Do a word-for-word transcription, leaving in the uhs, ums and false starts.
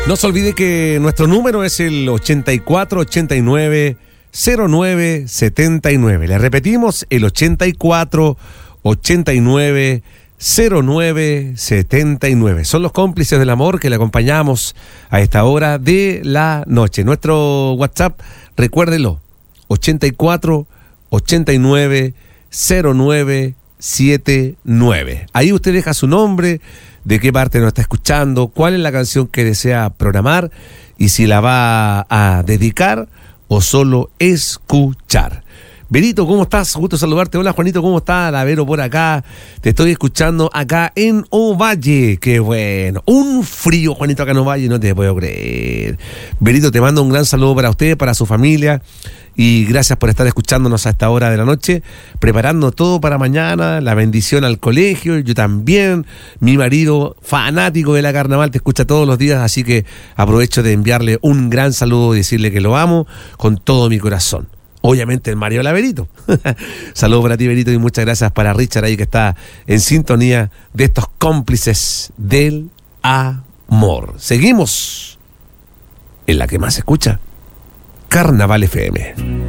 No se olvide que nuestro número es el ochenta y cuatro ochenta y nueve cero nueve setenta y nueve. Le repetimos, el ochenta y cuatro ochenta y nueve cero nueve setenta y nueve. Son los cómplices del amor que le acompañamos a esta hora de la noche. Nuestro WhatsApp, recuérdelo, ochenta y cuatro ochenta y nueve cero nueve setenta y nueve. Ahí usted deja su nombre, de qué parte nos está escuchando, cuál es la canción que desea programar y si la va a dedicar o solo escuchar. Verito, ¿cómo estás? Gusto saludarte. Hola, Juanito, ¿cómo estás? La Vero por acá. Te estoy escuchando acá en Ovalle. Qué bueno. Un frío, Juanito, acá en Ovalle, no te puedo creer. Verito, te mando un gran saludo para usted, para su familia. Y gracias por estar escuchándonos a esta hora de la noche, preparando todo para mañana, la bendición al colegio, yo también, mi marido fanático de la carnaval te escucha todos los días, así que aprovecho de enviarle un gran saludo y decirle que lo amo con todo mi corazón. Obviamente el Mario Laverito. Saludos para ti, Verito, y muchas gracias para Richard ahí que está en sintonía de estos cómplices del amor. Seguimos en la que más se escucha, Carnaval F M.